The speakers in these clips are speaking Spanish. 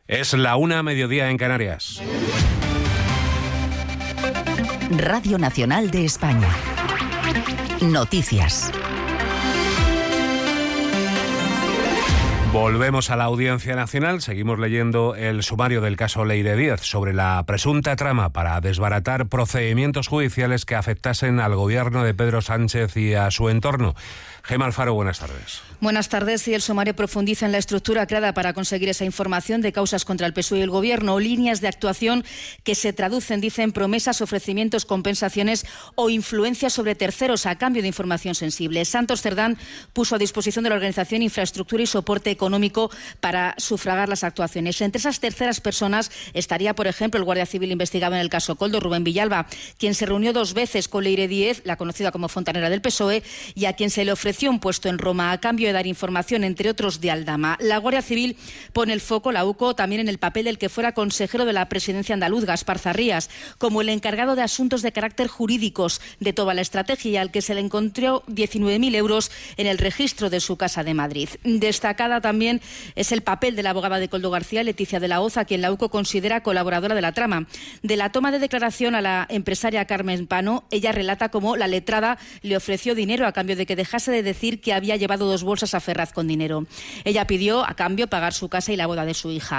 Es la 1:00 en Canarias. Radio Nacional de España. Noticias. Volvemos a la Audiencia Nacional. Seguimos leyendo el sumario del caso Leire Díez sobre la presunta trama para desbaratar procedimientos judiciales que afectasen al gobierno de Pedro Sánchez y a su entorno. Gemma Alfaro, buenas tardes. Buenas tardes. Y el sumario profundiza en la estructura creada para conseguir esa información de causas contra el PSOE y el Gobierno, líneas de actuación que se traducen, dicen, promesas, ofrecimientos, compensaciones o influencias sobre terceros a cambio de información sensible. Santos Cerdán puso a disposición de la organización infraestructura y soporte económico para sufragar las actuaciones. Entre esas terceras personas estaría, por ejemplo, el guardia civil investigado en el caso Koldo, Rubén Villalba, quien se reunió 2 veces con Leire Díez, la conocida como fontanera del PSOE, y a quien se le ofreció un puesto en Roma a cambio de dar información, entre otros, de Aldama. La Guardia Civil pone el foco, la UCO, también en el papel del que fuera consejero de la presidencia andaluz, Gaspar Zarrías, como el encargado de asuntos de carácter jurídicos de toda la estrategia, al que se le encontró 19.000 euros en el registro de su casa de Madrid. Destacada también es el papel de la abogada de Koldo García, Leticia de la Hoz, a quien la UCO considera colaboradora de la trama. De la toma de declaración a la empresaria Carmen Pano, ella relata cómo la letrada le ofreció dinero a cambio de que dejase de decir que había llevado 2 bolsas a Ferraz con dinero. Ella pidió, a cambio, pagar su casa y la boda de su hija.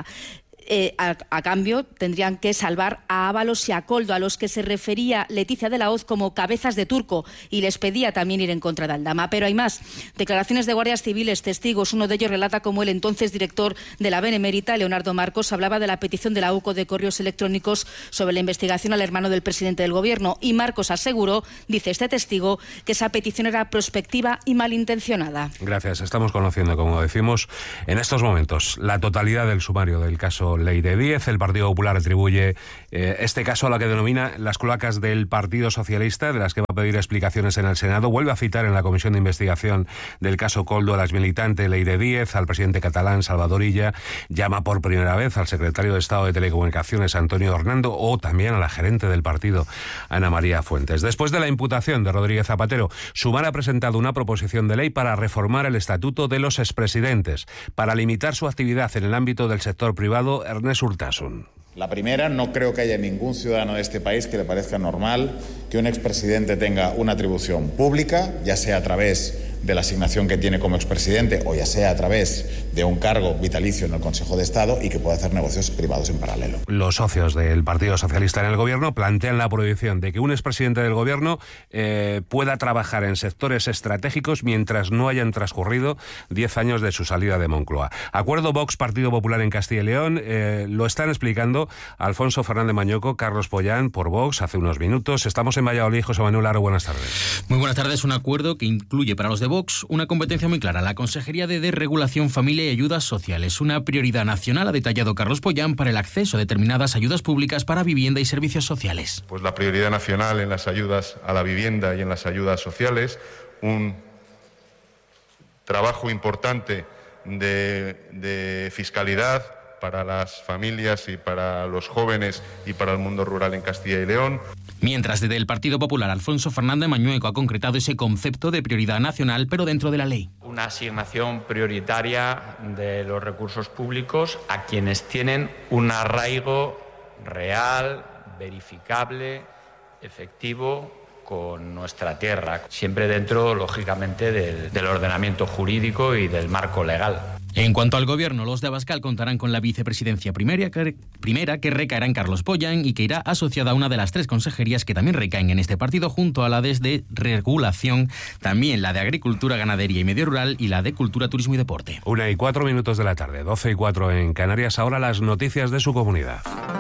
A cambio tendrían que salvar a Ábalos y a Koldo, a los que se refería Leticia de la Hoz como cabezas de turco, y les pedía también ir en contra de Aldama. Pero hay más. Declaraciones de guardias civiles, testigos. Uno de ellos relata cómo el entonces director de la Benemérita, Leonardo Marcos, hablaba de la petición de la UCO de correos electrónicos sobre la investigación al hermano del presidente del Gobierno, y Marcos aseguró, dice este testigo, que esa petición era prospectiva y malintencionada. Gracias. Estamos conociendo, como decimos, en estos momentos la totalidad del sumario del caso Leire Díez. El Partido Popular atribuye este caso a la que denomina las cloacas del Partido Socialista, de las que va a pedir explicaciones en el Senado. Vuelve a citar en la comisión de investigación del caso Koldo a la exmilitante Leire Díez, al presidente catalán Salvador Illa, llama por primera vez al secretario de Estado de Telecomunicaciones Antonio Hernando, o también a la gerente del partido Ana María Fuentes. Después de la imputación de Rodríguez Zapatero, Sumar ha presentado una proposición de ley para reformar el estatuto de los expresidentes, para limitar su actividad en el ámbito del sector privado. Ernest Urtasun. La primera, no creo que haya ningún ciudadano de este país que le parezca normal que un expresidente tenga una atribución pública, ya sea a través de la asignación que tiene como expresidente o ya sea a través de un cargo vitalicio en el Consejo de Estado, y que pueda hacer negocios privados en paralelo. Los socios del Partido Socialista en el Gobierno plantean la prohibición de que un expresidente del Gobierno pueda trabajar en sectores estratégicos mientras no hayan transcurrido 10 años de su salida de Moncloa. Acuerdo Vox-Partido Popular en Castilla y León. Lo están explicando Alfonso Fernández Mañoco, Carlos Pollán por Vox hace unos minutos. Estamos en Valladolid. José Manuel Aro, buenas tardes. Muy buenas tardes. Un acuerdo que incluye para los de Vox una competencia muy clara: la Consejería de Desregulación, Familia y Ayudas Sociales. Una prioridad nacional, ha detallado Carlos Pollán, para el acceso a determinadas ayudas públicas para vivienda y servicios sociales. Pues la prioridad nacional en las ayudas a la vivienda y en las ayudas sociales, un trabajo importante de fiscalidad para las familias y para los jóvenes y para el mundo rural en Castilla y León. Mientras, desde el Partido Popular, Alfonso Fernández Mañueco ha concretado ese concepto de prioridad nacional, pero dentro de la ley. Una asignación prioritaria de los recursos públicos a quienes tienen un arraigo real, verificable, efectivo con nuestra tierra, siempre dentro, lógicamente, del ordenamiento jurídico y del marco legal. En cuanto al Gobierno, los de Abascal contarán con la vicepresidencia primera que recaerá en Carlos Pollán y que irá asociada a una de las 3 consejerías que también recaen en este partido, junto a la de Regulación, también la de Agricultura, Ganadería y Medio Rural, y la de Cultura, Turismo y Deporte. 1:04 de la tarde, 12:04 en Canarias. Ahora las noticias de su comunidad.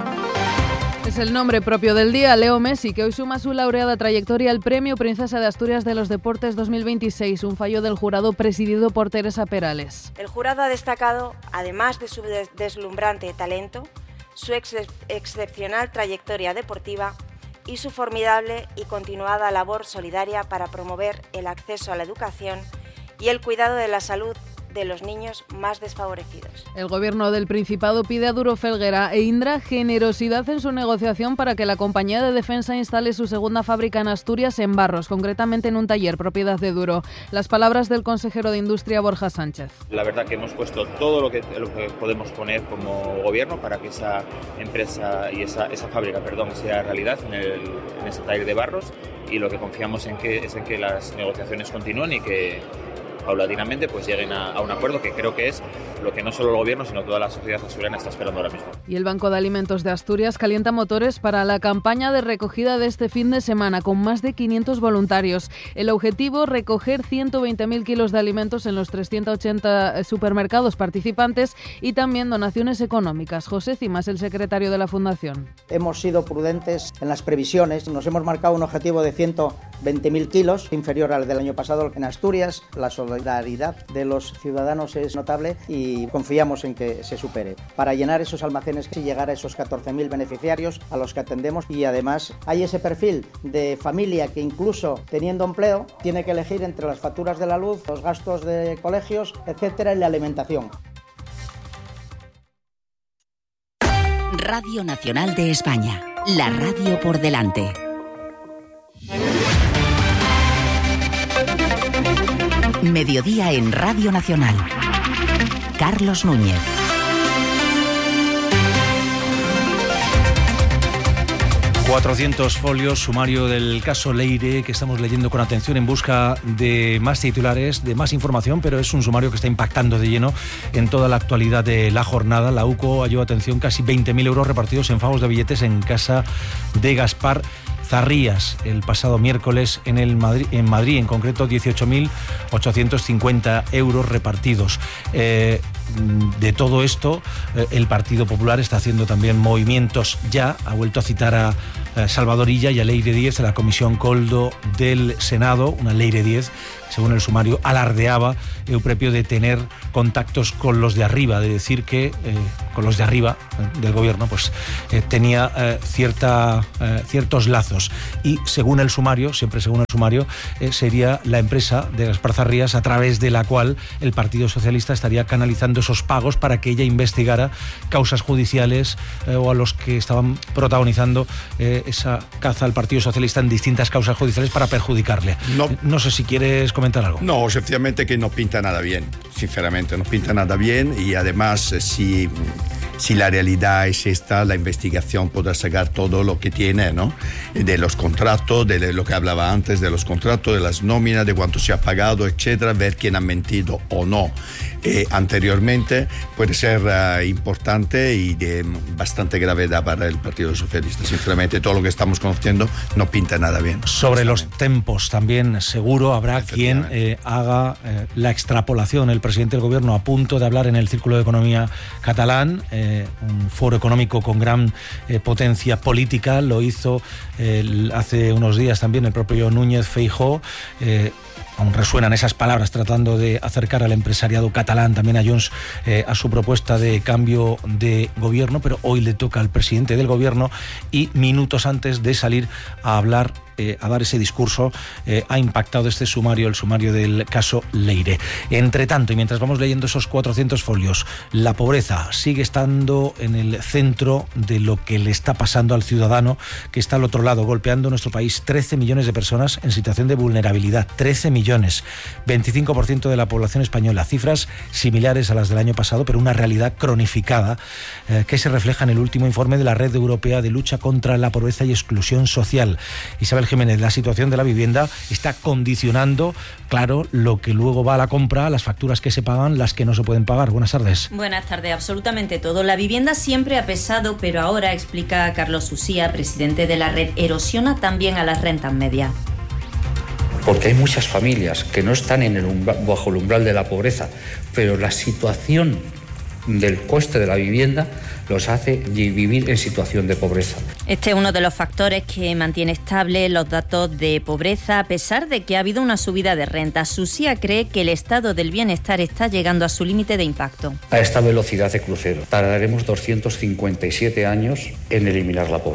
Es el nombre propio del día, Leo Messi, que hoy suma su laureada trayectoria al Premio Princesa de Asturias de los Deportes 2026, un fallo del jurado presidido por Teresa Perales. El jurado ha destacado, además de su deslumbrante talento, su excepcional trayectoria deportiva y su formidable y continuada labor solidaria para promover el acceso a la educación y el cuidado de la salud de los niños más desfavorecidos. El Gobierno del Principado pide a Duro Felguera e Indra generosidad en su negociación para que la compañía de defensa instale su segunda fábrica en Asturias, en Barros, concretamente en un taller propiedad de Duro. Las palabras del consejero de Industria, Borja Sánchez. La verdad que hemos puesto todo lo que podemos poner como gobierno para que esa empresa y esa fábrica, sea realidad en ese taller de Barros, y lo que confiamos es en que las negociaciones continúen y que paulatinamente pues lleguen a un acuerdo, que creo que es lo que no solo el Gobierno, sino toda la sociedad asturiana está esperando ahora mismo. Y el Banco de Alimentos de Asturias calienta motores para la campaña de recogida de este fin de semana, con más de 500 voluntarios. El objetivo, recoger 120.000 kilos de alimentos en los 380 supermercados participantes y también donaciones económicas. José Cimas, el secretario de la Fundación. Hemos sido prudentes en las previsiones. Nos hemos marcado un objetivo de 120.000 kilos, inferior al del año pasado en Asturias. La solidaridad de los ciudadanos es notable y confiamos en que se supere. Para llenar esos almacenes y llegar a esos 14.000 beneficiarios a los que atendemos, y además hay ese perfil de familia que incluso teniendo empleo tiene que elegir entre las facturas de la luz, los gastos de colegios, etcétera, y la alimentación. Radio Nacional de España, la radio por delante. Mediodía en Radio Nacional. Carlos Núñez. ...400 folios, sumario del caso Leire, que estamos leyendo con atención en busca de más titulares, de más información, pero es un sumario que está impactando de lleno en toda la actualidad de la jornada. La UCO halló, atención, casi 20.000 euros repartidos en pagos de billetes en casa de Gaspar Zarrías el pasado miércoles en Madrid, en concreto 18.850 euros repartidos. De todo esto, el Partido Popular está haciendo también movimientos ya. Ha vuelto a citar a Salvador Illa y a Leire Díez de la Comisión Coldo del Senado, una Leire Díez, según el sumario, alardeaba Euprepio de tener contactos con los de arriba, de decir que con los de arriba del gobierno pues tenía ciertos lazos. Y según el sumario, siempre según el sumario, sería la empresa de Gaspar Zarrías a través de la cual el Partido Socialista estaría canalizando esos pagos para que ella investigara causas judiciales o a los que estaban protagonizando esa caza al Partido Socialista en distintas causas judiciales para perjudicarle. No sé si quieres comentar algo. No, efectivamente que no pinta nada bien, sinceramente, no pinta nada bien, y además si la realidad es esta, la investigación podrá sacar todo lo que tiene, ¿no? De los contratos, de lo que hablaba antes, de los contratos, de las nóminas, de cuánto se ha pagado, etcétera, ver quién ha mentido o no anteriormente, puede ser importante y de bastante gravedad para el Partido Socialista. Sinceramente, todo lo que estamos conociendo no pinta nada bien. Sobre los tempos también seguro habrá quien haga la extrapolación. El presidente del gobierno, a punto de hablar en el Círculo de Economía catalán, un foro económico con gran potencia política, lo hizo hace unos días también el propio Núñez Feijóo. Aún resuenan esas palabras tratando de acercar al empresariado catalán, también a Junts, a su propuesta de cambio de gobierno, pero hoy le toca al presidente del gobierno y minutos antes de salir a hablar, a dar ese discurso, ha impactado este sumario, el sumario del caso Leire. Entre tanto, y mientras vamos leyendo esos 400 folios, la pobreza sigue estando en el centro de lo que le está pasando al ciudadano que está al otro lado, golpeando nuestro país. 13 millones de personas en situación de vulnerabilidad, 13 millones, 25% de la población española, cifras similares a las del año pasado, pero una realidad cronificada que se refleja en el último informe de la Red Europea de Lucha contra la Pobreza y Exclusión Social. Isabel Jiménez, la situación de la vivienda está condicionando, claro, lo que luego va a la compra, las facturas que se pagan, las que no se pueden pagar. Buenas tardes. Buenas tardes, absolutamente todo. La vivienda siempre ha pesado, pero ahora, explica Carlos Usía, presidente de la red, erosiona también a las rentas medias. Porque hay muchas familias que no están bajo el umbral de la pobreza, pero la situación del coste de la vivienda los hace vivir en situación de pobreza. Este es uno de los factores que mantiene estable los datos de pobreza, a pesar de que ha habido una subida de rentas. Usía cree que el estado del bienestar está llegando a su límite de impacto. A esta velocidad de crucero tardaremos 257 años en eliminar la pobreza.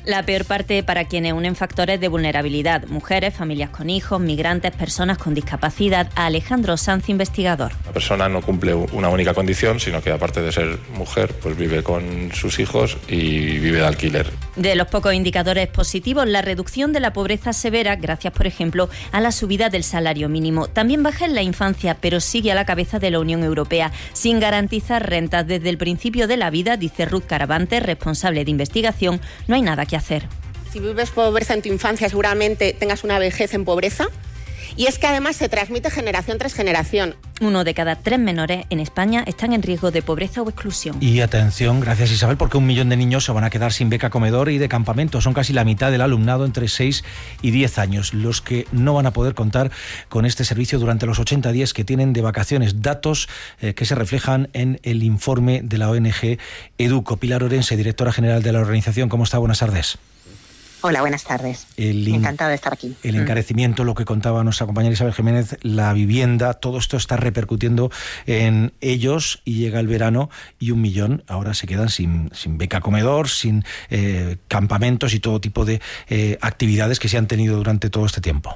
La peor parte para quienes unen factores de vulnerabilidad: mujeres, familias con hijos, migrantes, personas con discapacidad. Alejandro Sanz, investigador. La persona no cumple una única condición, sino que aparte de ser mujer, pues vive con sus hijos y vive de alquiler. De los pocos indicadores positivos, la reducción de la pobreza severa, gracias, por ejemplo, a la subida del salario mínimo. También baja en la infancia, pero sigue a la cabeza de la Unión Europea, sin garantizar rentas desde el principio de la vida, dice Ruth Caravante, responsable de investigación. No hay nada que hacer. Si vives pobreza en tu infancia, seguramente tengas una vejez en pobreza. Y es que además se transmite generación tras generación. 1 de cada 3 menores en España están en riesgo de pobreza o exclusión. Y atención, gracias Isabel, porque 1 millón de niños se van a quedar sin beca comedor y de campamento. Son casi la mitad del alumnado entre 6 y 10 años, los que no van a poder contar con este servicio durante los 80 días que tienen de vacaciones. Datos que se reflejan en el informe de la ONG Educo. Pilar Orense, directora general de la organización, ¿cómo está? Buenas tardes. Hola, buenas tardes. Encantado de estar aquí. El encarecimiento, lo que contaba nuestra compañera Isabel Jiménez, la vivienda, todo esto está repercutiendo en ellos y llega el verano y 1 millón ahora se quedan sin beca comedor, sin campamentos y todo tipo de actividades que se han tenido durante todo este tiempo.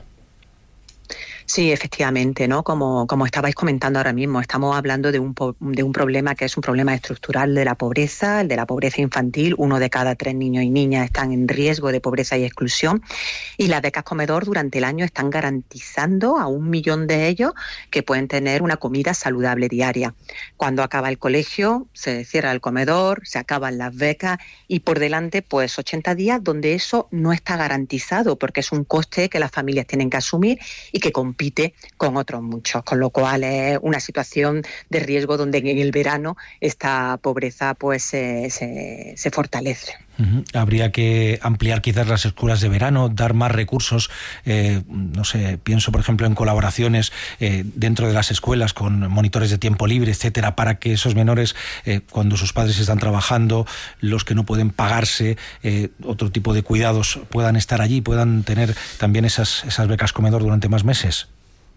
Sí, efectivamente, ¿no? Como estabais comentando ahora mismo, estamos hablando de un problema que es un problema estructural de la pobreza, el de la pobreza infantil. 1 de cada 3 niños y niñas están en riesgo de pobreza y exclusión, y las becas comedor durante el año están garantizando a 1 millón de ellos que pueden tener una comida saludable diaria. Cuando acaba el colegio, se cierra el comedor, se acaban las becas y por delante pues 80 días donde eso no está garantizado, porque es un coste que las familias tienen que asumir y que compite con otros muchos, con lo cual es una situación de riesgo donde en el verano esta pobreza pues se fortalece. Habría que ampliar quizás las escuelas de verano, dar más recursos, no sé, pienso por ejemplo en colaboraciones dentro de las escuelas con monitores de tiempo libre, etcétera, para que esos menores, cuando sus padres están trabajando, los que no pueden pagarse otro tipo de cuidados, puedan estar allí, puedan tener también esas becas comedor durante más meses.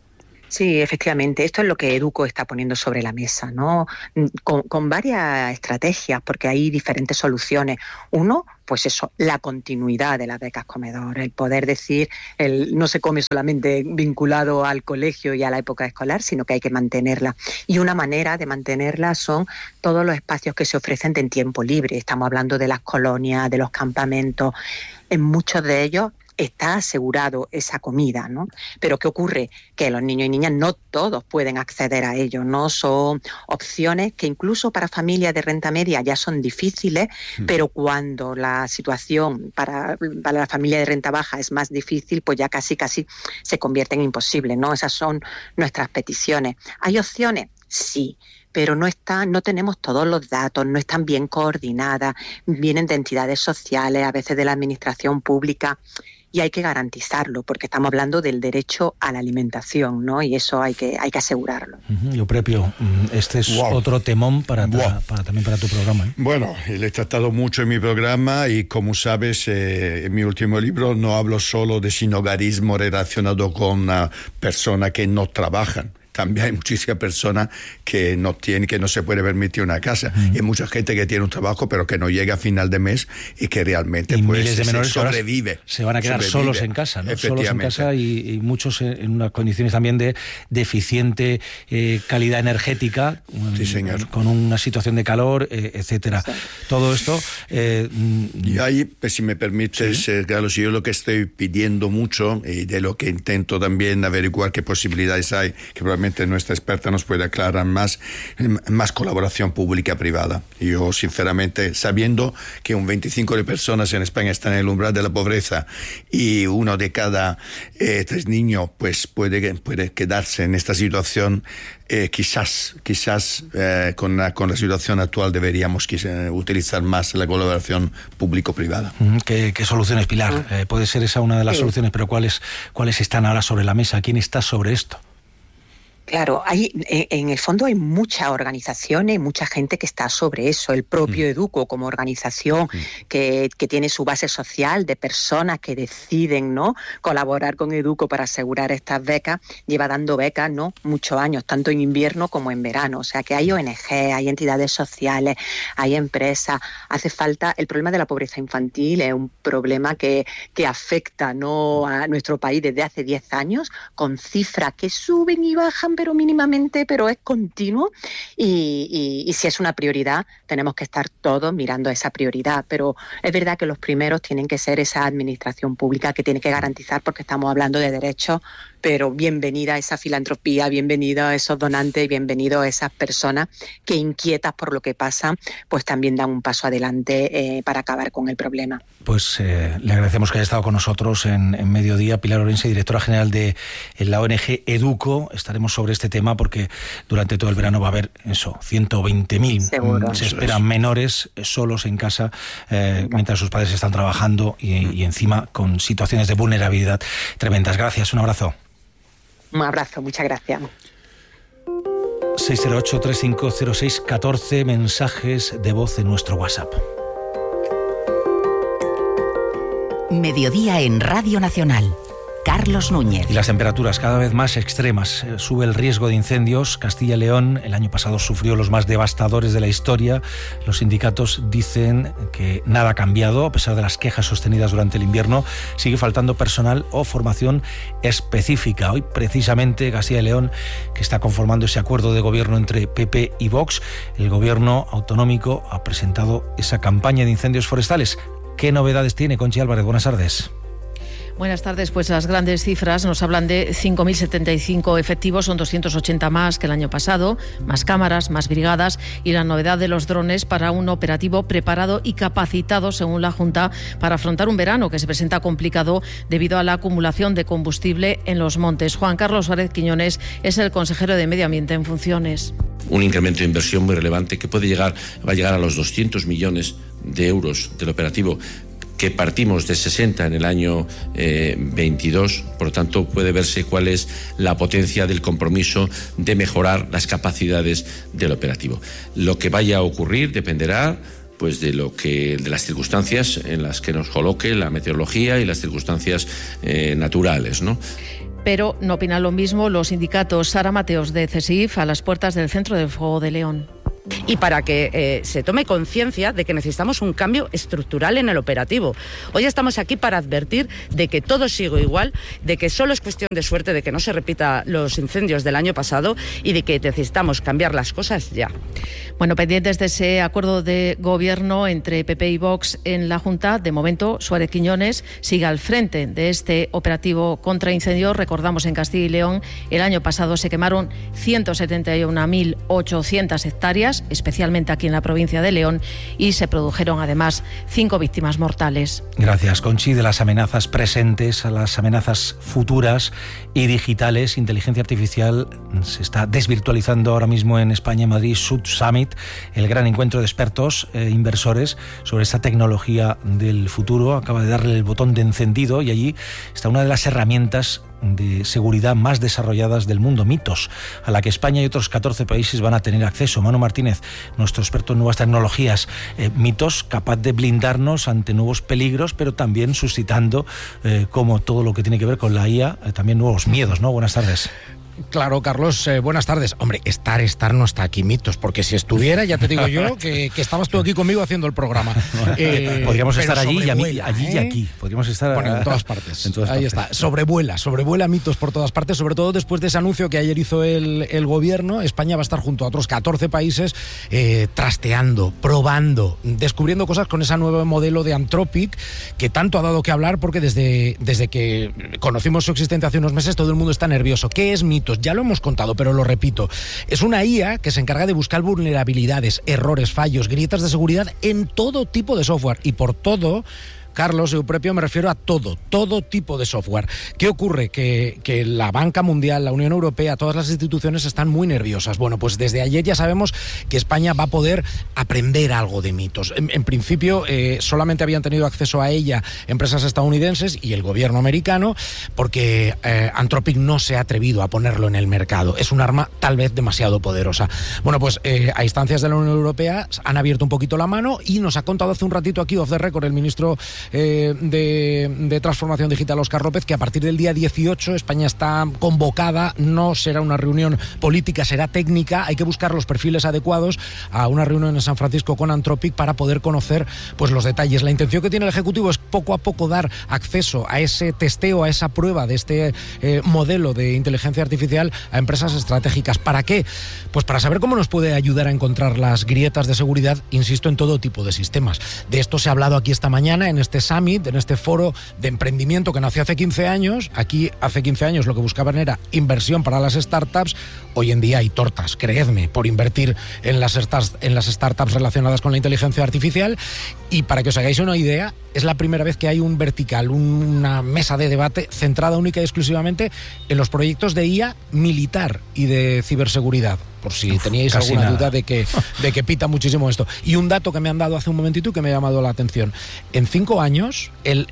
Sí, efectivamente, esto es lo que Educo está poniendo sobre la mesa, ¿no? Con varias estrategias, porque hay diferentes soluciones. Uno, pues eso, la continuidad de las becas comedor, el poder decir, no se come solamente vinculado al colegio y a la época escolar, sino que hay que mantenerla. Y una manera de mantenerla son todos los espacios que se ofrecen en tiempo libre. Estamos hablando de las colonias, de los campamentos. En muchos de ellos está asegurado esa comida, ¿no? Pero ¿qué ocurre? Que los niños y niñas no todos pueden acceder a ello, ¿no? Son opciones que incluso para familias de renta media ya son difíciles, pero cuando la situación para la familia de renta baja es más difícil, pues ya casi se convierte en imposible, ¿no? Esas son nuestras peticiones. ¿Hay opciones? Sí, pero no tenemos todos los datos, no están bien coordinadas, vienen de entidades sociales, a veces de la administración pública, y hay que garantizarlo, porque estamos hablando del derecho a la alimentación, ¿no? Y eso hay que asegurarlo. Yo Prepio, este es otro temón también para tu programa, ¿eh? Bueno, le he tratado mucho en mi programa y como sabes, en mi último libro no hablo solo de sinhogarismo relacionado con personas que no trabajan. También hay muchísimas personas que no se puede permitir una casa. Y hay mucha gente que tiene un trabajo pero que no llega a final de mes y que realmente y pues miles de menores sobrevive. Se van a quedar solos en casa, ¿no? Solos en casa y muchos en unas condiciones también de deficiente calidad energética, sí, señor, con una situación de calor, etcétera. Sí. Todo esto... y ahí, pues, si me permites, ¿sí? Carlos, yo lo que estoy pidiendo mucho y de lo que intento también averiguar qué posibilidades hay, que probablemente nuestra experta nos puede aclarar más colaboración pública-privada. Yo, sinceramente, sabiendo que un 25% de personas en España están en el umbral de la pobreza y 1 de cada 3 niños pues puede quedarse en esta situación, quizás con la situación actual deberíamos utilizar más la colaboración público-privada. ¿Qué soluciones, Pilar? Puede ser esa una de las soluciones, pero ¿cuáles están ahora sobre la mesa? ¿Quién está sobre esto? Claro, en el fondo hay muchas organizaciones, mucha gente que está sobre eso. El propio Educo como organización que tiene su base social de personas que deciden, ¿no?, colaborar con Educo para asegurar estas becas, lleva dando becas, ¿no?, muchos años, tanto en invierno como en verano. O sea que hay ONG, hay entidades sociales, hay empresas. Hace falta. El problema de la pobreza infantil es un problema que afecta, ¿no?, a nuestro país desde hace 10 años, con cifras que suben y bajan, pero mínimamente, pero es continuo, y si es una prioridad tenemos que estar todos mirando esa prioridad, pero es verdad que los primeros tienen que ser esa administración pública que tiene que garantizar, porque estamos hablando de derechos, pero bienvenida a esa filantropía, bienvenido a esos donantes, bienvenido a esas personas que, inquietas por lo que pasa, pues también dan un paso adelante para acabar con el problema. Pues le agradecemos que haya estado con nosotros en Mediodía. Pilar Orense, directora general de la ONG Educo. Estaremos sobre este tema porque durante todo el verano va a haber 120.000 se esperan menores solos en casa mientras sus padres están trabajando y encima con situaciones de vulnerabilidad tremendas. Gracias, un abrazo. Un abrazo, muchas gracias. 608-3506-14, mensajes de voz en nuestro WhatsApp. Mediodía en Radio Nacional. Carlos Núñez. Y las temperaturas cada vez más extremas. Sube el riesgo de incendios. Castilla y León el año pasado sufrió los más devastadores de la historia. Los sindicatos dicen que nada ha cambiado. A pesar de las quejas sostenidas durante el invierno, sigue faltando personal o formación específica. Hoy, precisamente, Castilla y León, que está conformando ese acuerdo de gobierno entre PP y Vox, el gobierno autonómico ha presentado esa campaña de incendios forestales. ¿Qué novedades tiene, Conchi Álvarez? Buenas tardes. Buenas tardes. Pues las grandes cifras nos hablan de 5.075 efectivos, son 280 más que el año pasado, más cámaras, más brigadas, y la novedad de los drones para un operativo preparado y capacitado, según la Junta, para afrontar un verano que se presenta complicado debido a la acumulación de combustible en los montes. Juan Carlos Suárez Quiñones es el consejero de Medio Ambiente en funciones. Un incremento de inversión muy relevante que va a llegar a los 200 millones de euros del operativo, que partimos de 60 en el año 22, por lo tanto puede verse cuál es la potencia del compromiso de mejorar las capacidades del operativo. Lo que vaya a ocurrir dependerá pues de las circunstancias en las que nos coloque la meteorología y las circunstancias naturales, ¿no? Pero no opinan lo mismo los sindicatos. Sara Mateos, de CSIF, a las puertas del Centro del Fuego de León. Y para que se tome conciencia de que necesitamos un cambio estructural en el operativo. Hoy estamos aquí para advertir de que todo sigue igual, de que solo es cuestión de suerte de que no se repita los incendios del año pasado y de que necesitamos cambiar las cosas ya. Bueno, pendientes de ese acuerdo de gobierno entre PP y Vox en la Junta, de momento Suárez Quiñones sigue al frente de este operativo contra incendios. Recordamos, en Castilla y León el año pasado se quemaron 171.800 hectáreas, especialmente aquí en la provincia de León, y se produjeron además 5 víctimas mortales. Gracias, Conchi. De las amenazas presentes a las amenazas futuras y digitales, inteligencia artificial se está desvirtualizando ahora mismo en España, en Madrid, Sud Summit, el gran encuentro de expertos inversores sobre esta tecnología del futuro. Acaba de darle el botón de encendido y allí está una de las herramientas de seguridad más desarrolladas del mundo, Mythos, a la que España y otros 14 países van a tener acceso. Manu Martínez, nuestro experto en nuevas tecnologías. Mythos, capaz de blindarnos ante nuevos peligros, pero también suscitando, como todo lo que tiene que ver con la IA, también nuevos miedos, ¿no? Buenas tardes. Claro, Carlos, buenas tardes. Hombre, estar no está aquí, Mythos, porque si estuviera, ya te digo yo, que estabas tú aquí conmigo haciendo el programa. Podríamos estar allí y aquí. Podríamos estar en todas partes. Ahí está. Sobrevuela Mythos por todas partes, sobre todo después de ese anuncio que ayer hizo el gobierno. España va a estar junto a otros 14 países trasteando, probando, descubriendo cosas con ese nuevo modelo de Anthropic que tanto ha dado que hablar, porque desde que conocimos su existencia hace unos meses todo el mundo está nervioso. ¿Qué es Mythos? Ya lo hemos contado, pero lo repito. Es una IA que se encarga de buscar vulnerabilidades, errores, fallos, grietas de seguridad en todo tipo de software. Y por todo, Carlos, Euprepio, me refiero a todo tipo de software. ¿Qué ocurre? Que la banca mundial, la Unión Europea, todas las instituciones están muy nerviosas. Bueno, pues desde ayer ya sabemos que España va a poder aprender algo de mitos. En principio, solamente habían tenido acceso a ella empresas estadounidenses y el gobierno americano, porque Anthropic no se ha atrevido a ponerlo en el mercado. Es un arma tal vez demasiado poderosa. Bueno, pues a instancias de la Unión Europea han abierto un poquito la mano y nos ha contado hace un ratito aquí, off the record, el ministro de Transformación Digital, Óscar López, que a partir del día 18 España está convocada, no será una reunión política, será técnica, hay que buscar los perfiles adecuados a una reunión en San Francisco con Anthropic para poder conocer pues los detalles. La intención que tiene el Ejecutivo es poco a poco dar acceso a ese testeo, a esa prueba de este modelo de inteligencia artificial a empresas estratégicas. ¿Para qué? Pues para saber cómo nos puede ayudar a encontrar las grietas de seguridad, insisto, en todo tipo de sistemas. De esto se ha hablado aquí esta mañana en este summit, en este foro de emprendimiento que nació hace 15 años. Aquí hace 15 años lo que buscaban era inversión para las startups. Hoy en día hay tortas, creedme, por invertir en las startups relacionadas con la inteligencia artificial. Y para que os hagáis una idea, es la primera vez que hay un vertical, una mesa de debate centrada única y exclusivamente en los proyectos de IA militar y de ciberseguridad, por si teníais alguna duda de que pita muchísimo esto. Y un dato que me han dado hace un momentito y que me ha llamado la atención. En 5 años, el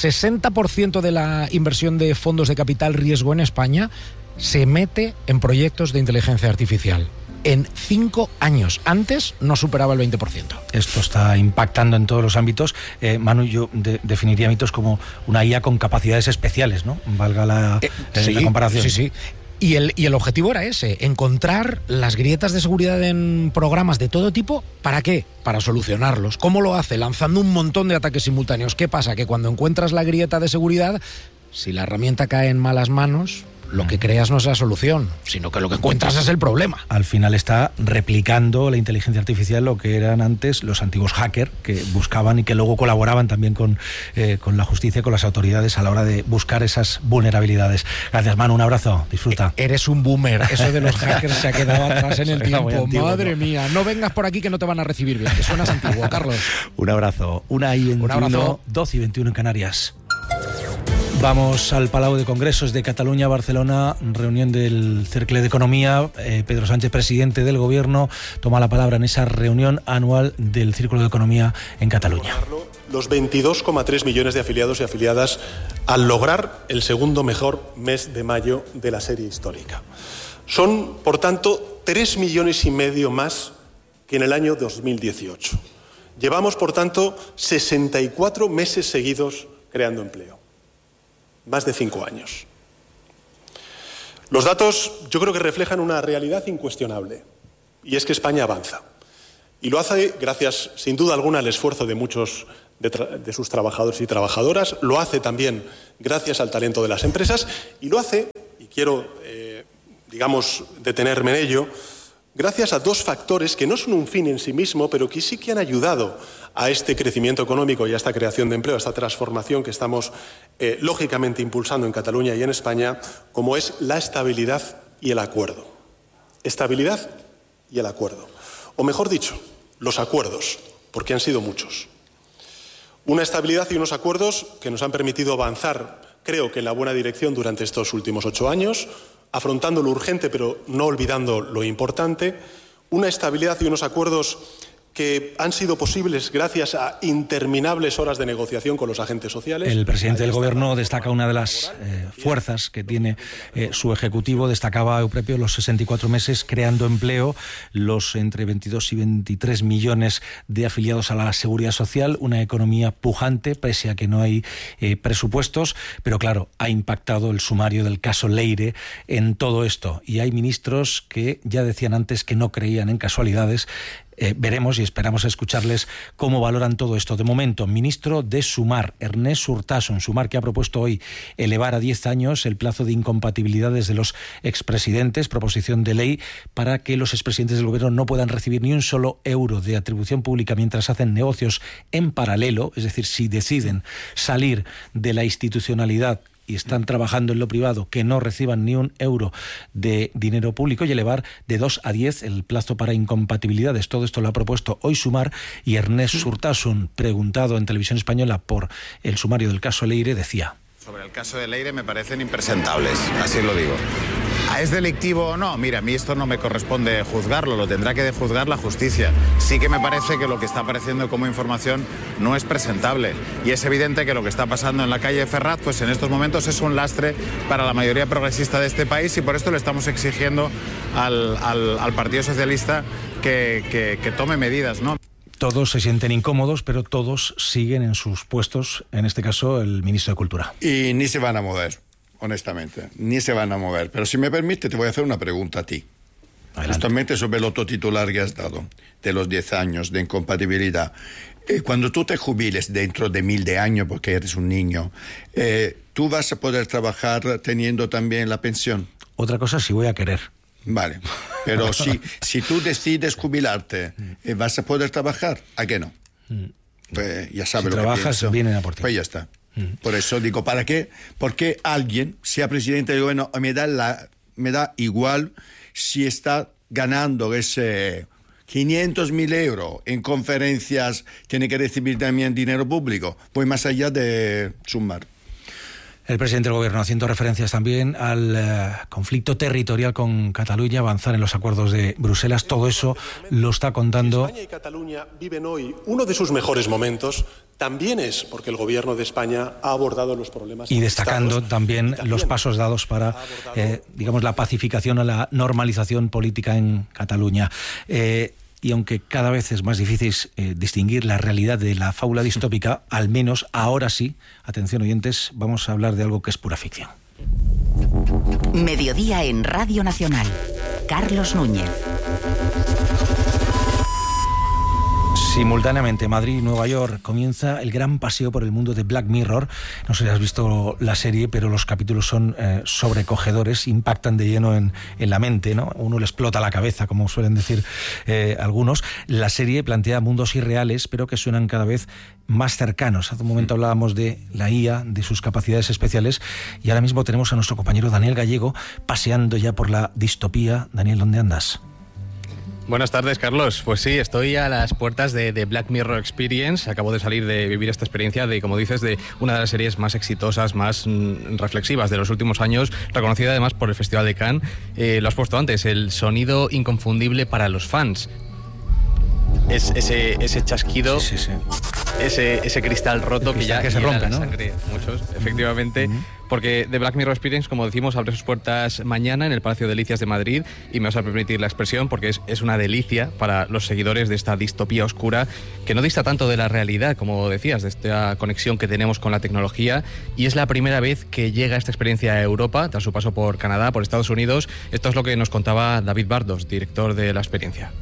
60% de la inversión de fondos de capital riesgo en España se mete en proyectos de inteligencia artificial. En 5 años. Antes no superaba el 20%. Esto está impactando en todos los ámbitos. Manu, yo definiría mitos como una IA con capacidades especiales, ¿no? Valga la comparación. Sí. Y el objetivo era ese, encontrar las grietas de seguridad en programas de todo tipo. ¿Para qué? Para solucionarlos. ¿Cómo lo hace? Lanzando un montón de ataques simultáneos. ¿Qué pasa? Que cuando encuentras la grieta de seguridad, si la herramienta cae en malas manos, lo que creas no es la solución, sino que lo que encuentras es el problema. Al final está replicando la inteligencia artificial lo que eran antes los antiguos hackers, que buscaban y que luego colaboraban también con la justicia y con las autoridades a la hora de buscar esas vulnerabilidades. Gracias, Manu, un abrazo, disfruta. Eres un boomer, eso de los hackers se ha quedado atrás en el tiempo. Antiguo, madre mía, no vengas por aquí que no te van a recibir bien, que suenas antiguo, Carlos. Un abrazo, 1:21, 12:21 en Canarias. Vamos al Palau de Congresos de Cataluña, Barcelona, reunión del Cercle de Economía. Pedro Sánchez, presidente del Gobierno, toma la palabra en esa reunión anual del Círculo de Economía en Cataluña. Los 22,3 millones de afiliados y afiliadas al lograr el segundo mejor mes de mayo de la serie histórica. Son, por tanto, 3,5 millones más que en el año 2018. Llevamos, por tanto, 64 meses seguidos creando empleo. Más de 5 años. Los datos yo creo que reflejan una realidad incuestionable, y es que España avanza. Y lo hace gracias, sin duda alguna, al esfuerzo de muchos de sus trabajadores y trabajadoras, lo hace también gracias al talento de las empresas, y lo hace, y quiero, detenerme en ello, gracias a 2 factores que no son un fin en sí mismo, pero que sí que han ayudado a este crecimiento económico y a esta creación de empleo, a esta transformación que estamos lógicamente impulsando en Cataluña y en España, como es la estabilidad y el acuerdo. Estabilidad y el acuerdo. O mejor dicho, los acuerdos, porque han sido muchos. Una estabilidad y unos acuerdos que nos han permitido avanzar, creo que en la buena dirección durante estos últimos 8 años, afrontando lo urgente pero no olvidando lo importante, una estabilidad y unos acuerdos que han sido posibles gracias a interminables horas de negociación con los agentes sociales. El presidente del Gobierno destaca una de las fuerzas que tiene su Ejecutivo. Destacaba Euprepio los 64 meses creando empleo, los entre 22 y 23 millones de afiliados a la Seguridad Social, una economía pujante, pese a que no hay presupuestos, pero claro, ha impactado el sumario del caso Leire en todo esto. Y hay ministros que ya decían antes que no creían en casualidades. Veremos y esperamos escucharles cómo valoran todo esto. De momento, ministro de Sumar, Ernest Urtasun, Sumar, que ha propuesto hoy elevar a 10 años el plazo de incompatibilidades de los expresidentes, proposición de ley para que los expresidentes del Gobierno no puedan recibir ni un solo euro de atribución pública mientras hacen negocios en paralelo, es decir, si deciden salir de la institucionalidad y están trabajando en lo privado que no reciban ni un euro de dinero público, y elevar de 2 a 10 el plazo para incompatibilidades. Todo esto lo ha propuesto hoy Sumar, y Ernest Urtasun, preguntado en Televisión Española por el sumario del caso Leire, decía: sobre el caso de Leire me parecen impresentables, así lo digo. ¿Es delictivo o no? Mira, a mí esto no me corresponde juzgarlo, lo tendrá que juzgar la justicia. Sí que me parece que lo que está apareciendo como información no es presentable. Y es evidente que lo que está pasando en la calle Ferraz, pues en estos momentos es un lastre para la mayoría progresista de este país, y por esto le estamos exigiendo al Partido Socialista que tome medidas, ¿no? Todos se sienten incómodos, pero todos siguen en sus puestos, en este caso el ministro de Cultura. Y ni se van a mover, honestamente, ni se van a mover. Pero si me permite, te voy a hacer una pregunta a ti. Adelante. Justamente sobre el otro titular que has dado, de los 10 años de incompatibilidad. Cuando tú te jubiles dentro de 1000 años, porque eres un niño, ¿tú vas a poder trabajar teniendo también la pensión? Otra cosa, si voy a querer. Vale, pero si tú decides jubilarte, ¿vas a poder trabajar? ¿A qué no? Pues ya sabes si lo que trabajas, pienso. vienen a por ti. Pues ya está. Por eso digo, ¿para qué? Porque alguien sea presidente del gobierno, me da igual si está ganando ese 500.000 euros en conferencias, tiene que recibir también dinero público. Voy más allá de Sumar. El presidente del gobierno haciendo referencias también al conflicto territorial con Cataluña, avanzar en los acuerdos de Bruselas. Todo eso lo está contando. España y Cataluña viven hoy uno de sus mejores momentos. También es porque el gobierno de España ha abordado los problemas. Y destacando también los pasos dados para, digamos, la pacificación o la normalización política en Cataluña. Y aunque cada vez es más difícil distinguir la realidad de la fábula distópica, al menos ahora sí, atención oyentes, vamos a hablar de algo que es pura ficción. Mediodía en Radio Nacional. Carlos Núñez. Simultáneamente, Madrid y Nueva York comienza el gran paseo por el mundo de Black Mirror. No sé si has visto la serie, pero los capítulos son sobrecogedores, impactan de lleno en la mente, ¿no? Uno le explota la cabeza, como suelen decir algunos. La serie plantea mundos irreales, pero que suenan cada vez más cercanos. Hace un momento hablábamos de la IA, de sus capacidades especiales, y ahora mismo tenemos a nuestro compañero Daniel Gallego paseando ya por la distopía. Daniel, ¿dónde andas? Buenas tardes, Carlos. Pues sí, estoy a las puertas de Black Mirror Experience. Acabo de salir de vivir esta experiencia de, como dices, de una de las series más exitosas, más reflexivas de los últimos años, reconocida además por el Festival de Cannes. Lo has puesto antes, el sonido inconfundible para los fans. Es ese chasquido, sí. Ese cristal roto que ya se rompe, ¿no? Sangre, muchos, efectivamente. Porque The Black Mirror Experience, como decimos, abre sus puertas mañana en el Palacio de Delicias de Madrid, y me vas a permitir la expresión porque es una delicia para los seguidores de esta distopía oscura que no dista tanto de la realidad, como decías, de esta conexión que tenemos con la tecnología, y es la primera vez que llega esta experiencia a Europa tras su paso por Canadá, por Estados Unidos. Esto es lo que nos contaba David Bardos, director de la experiencia.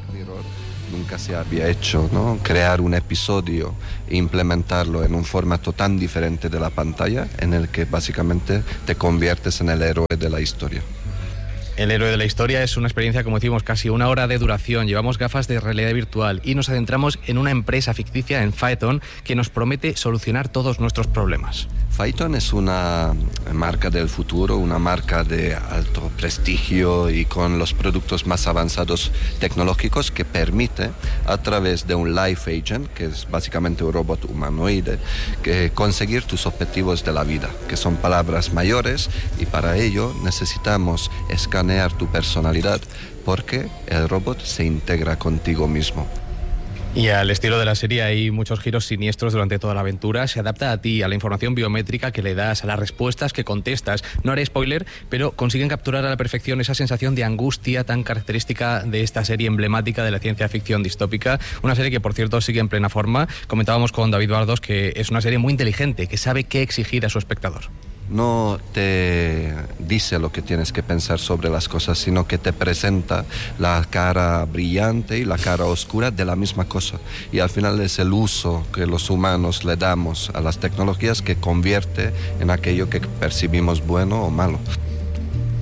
Nunca se había hecho, ¿no? Crear un episodio e implementarlo en un formato tan diferente de la pantalla, en el que básicamente te conviertes en el héroe de la historia. El héroe de la historia es una experiencia, como decimos, casi 1 hora de duración. Llevamos gafas de realidad virtual y nos adentramos en una empresa ficticia, en Phaeton, que nos promete solucionar todos nuestros problemas. Phaeton es una marca del futuro, una marca de alto prestigio y con los productos más avanzados tecnológicos, que permite, a través de un Life Agent, que es básicamente un robot humanoide, que conseguir tus objetivos de la vida, que son palabras mayores, y para ello necesitamos escanear tu personalidad, porque el robot se integra contigo mismo. Y al estilo de la serie hay muchos giros siniestros durante toda la aventura. Se adapta a ti, a la información biométrica que le das, a las respuestas que contestas. No haré spoiler, pero consiguen capturar a la perfección esa sensación de angustia tan característica de esta serie emblemática de la ciencia ficción distópica. Una serie que, por cierto, sigue en plena forma. Comentábamos con David Bardos que es una serie muy inteligente, que sabe qué exigir a su espectador. No te dice lo que tienes que pensar sobre las cosas, sino que te presenta la cara brillante y la cara oscura de la misma cosa. Y al final es el uso que los humanos le damos a las tecnologías que convierte en aquello que percibimos bueno o malo.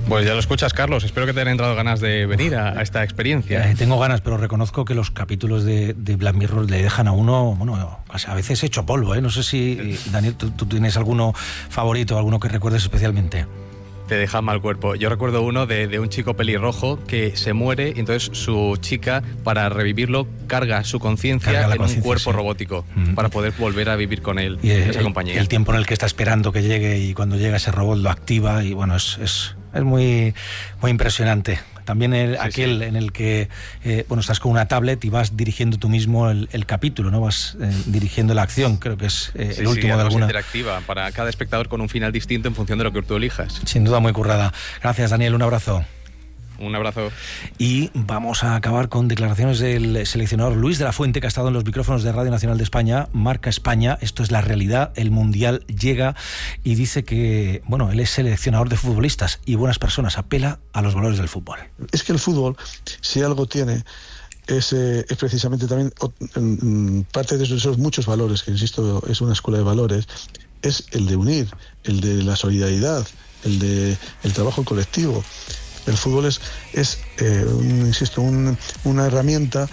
Pues ya lo escuchas, Carlos. Espero que te hayan entrado ganas de venir a esta experiencia. Tengo ganas, pero reconozco que los capítulos de Black Mirror le dejan a uno, bueno, a veces hecho polvo, ¿eh? No sé si, Daniel, tú tienes alguno favorito, alguno que recuerdes especialmente. Te deja mal cuerpo. Yo recuerdo uno de un chico pelirrojo que se muere y entonces su chica, para revivirlo, carga su conciencia en un cuerpo robótico para poder volver a vivir con él, en esa compañía. El tiempo en el que está esperando que llegue y cuando llega ese robot lo activa y bueno, es muy, muy impresionante. También aquel en el que estás con una tablet y vas dirigiendo tú mismo el capítulo, ¿no? Vas dirigiendo la acción, creo que es el último de alguna. Interactiva para cada espectador con un final distinto en función de lo que tú elijas. Sin duda muy currada. Gracias, Daniel, un abrazo. Un abrazo. Y vamos a acabar con declaraciones del seleccionador Luis de la Fuente, que ha estado en los micrófonos de Radio Nacional de España, Marca España. Esto es la realidad, el Mundial llega, y dice que, bueno, él es seleccionador de futbolistas y buenas personas, apela a los valores del fútbol. Es que el fútbol, si algo tiene, es precisamente también parte de esos muchos valores, que insisto, es una escuela de valores, es el de unir, el de la solidaridad, el de el trabajo colectivo. El fútbol es insisto, una herramienta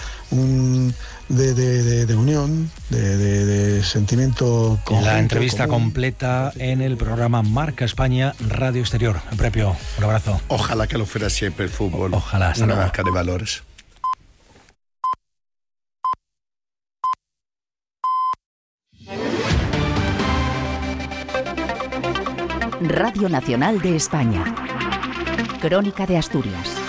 de unión, de sentimiento conjunto. La entrevista común. Completa en el programa Marca España, Radio Exterior. Prepio, un abrazo. Ojalá que lo fuera siempre el fútbol. Ojalá. Una marca de valores. Radio Nacional de España. Crónica de Asturias.